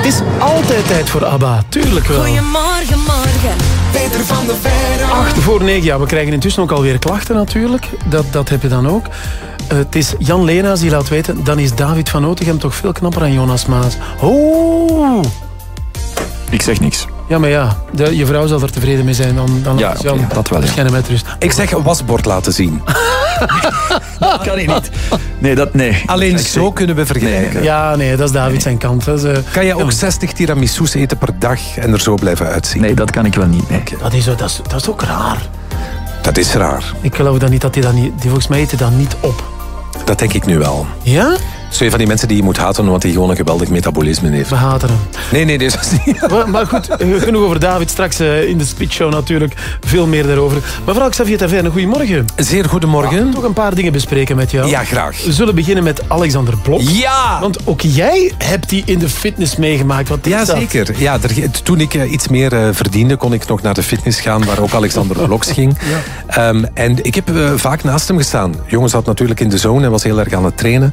is altijd tijd voor ABBA, tuurlijk wel. Goedemorgen, morgen. Peter van der Veire. 8:09, ja, we krijgen intussen ook alweer klachten natuurlijk. Dat heb je dan ook. Het is Jan Lenaas die laat weten, dan is David van Otegem toch veel knapper dan Jonas Maas. Oh! Ik zeg niks. Ja, maar ja, je vrouw zal er tevreden mee zijn. Dan Ja, Jan, oké, dat wel, ja. Schijnen met rust. Ik zeg een wasbord laten zien. Dat kan ik niet. Nee. Alleen zo kunnen we vergelijken. Ja, nee, dat is David zijn kant. Kan je ook 60 tiramisus eten per dag en er zo blijven uitzien? Nee, dat kan ik wel niet. Nee. Dat is ook raar. Dat is raar. Ik geloof dan niet dat die volgens mij eten dat niet op. Dat denk ik nu wel. Ja? Zo een van die mensen die je moet haten omdat hij gewoon een geweldig metabolisme heeft. We haten hem. Nee, dat is niet. Maar goed, genoeg over David. Straks in de speechshow natuurlijk veel meer daarover. Mevrouw Xavier Taverne, goedemorgen. Zeer goedemorgen. Toch een paar dingen bespreken met jou. Ja, graag. We zullen beginnen met Alexander Blok. Ja! Want ook jij hebt die in de fitness meegemaakt. Wat is Ja, dat? zeker. Ja, toen ik iets meer verdiende, kon ik nog naar de fitness gaan, waar ook Alexander Bloks ging. Ja. En ik heb vaak naast hem gestaan. Jongen zat natuurlijk in de zone en was heel erg aan het trainen.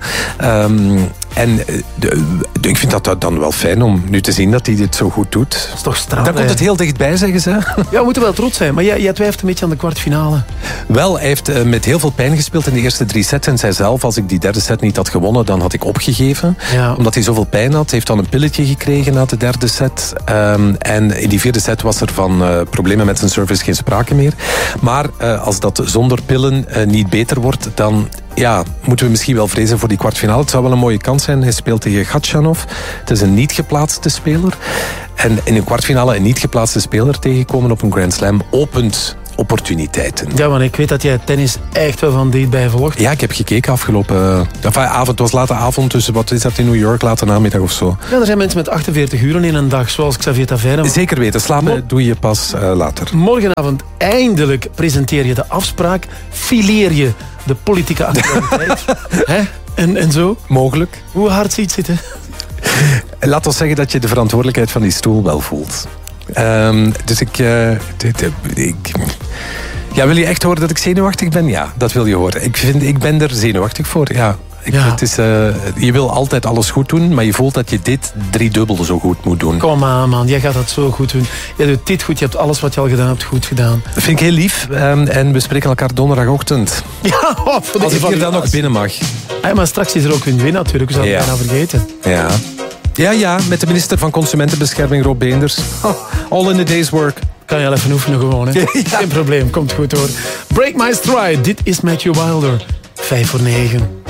Ik vind dat dan wel fijn om nu te zien dat hij dit zo goed doet. Dat is toch straf. Dan komt het heel dichtbij, zeggen ze. Ja, we moeten wel trots zijn. Maar jij twijfelt een beetje aan de kwartfinale. Wel, hij heeft met heel veel pijn gespeeld in de eerste 3 sets. En zei zelf, als ik die derde set niet had gewonnen, dan had ik opgegeven. Ja. Omdat hij zoveel pijn had. Hij heeft dan een pilletje gekregen na de derde set. En in die vierde set was er van problemen met zijn service geen sprake meer. Maar als dat zonder pillen niet beter wordt, dan moeten we misschien wel vrezen voor die kwartfinale. Het zou wel een mooie kans zijn. Hij speelt tegen Gatchanov. Het is een niet geplaatste speler. En in een kwartfinale een niet geplaatste speler tegenkomen op een Grand Slam opent opportuniteiten. Ja, want ik weet dat jij tennis echt wel van dichtbij volgt. Ja, ik heb gekeken afgelopen avond. Het was late avond, dus wat is dat in New York, late namiddag of zo. Ja, er zijn mensen met 48 uren in een dag, zoals Xavier Taverne. Zeker weten, slapen doe je pas later. Morgenavond eindelijk presenteer je de afspraak. Fileer je de politieke actualiteit. Hè? En zo. Mogelijk. Hoe hard ziet zitten? Laat ons zeggen dat je de verantwoordelijkheid van die stoel wel voelt. Dus wil je echt horen dat ik zenuwachtig ben? Ja, dat wil je horen. Ik ben er zenuwachtig voor, ja. Je wil altijd alles goed doen, maar je voelt dat je dit 3-dubbel zo goed moet doen. Kom aan, man. Jij gaat dat zo goed doen. Jij doet dit goed. Je hebt alles wat je al gedaan hebt goed gedaan. Dat vind ik heel lief. En we spreken elkaar donderdagochtend. Ja, als ik hier dan nog binnen mag. Maar straks is er ook een win natuurlijk. We zouden het bijna vergeten. Ja, met de minister van Consumentenbescherming, Rob Beenders. All in the day's work. Kan je al even oefenen gewoon, hè? Geen probleem, komt goed hoor. Break My Stride, dit is Matthew Wilder. 5:09.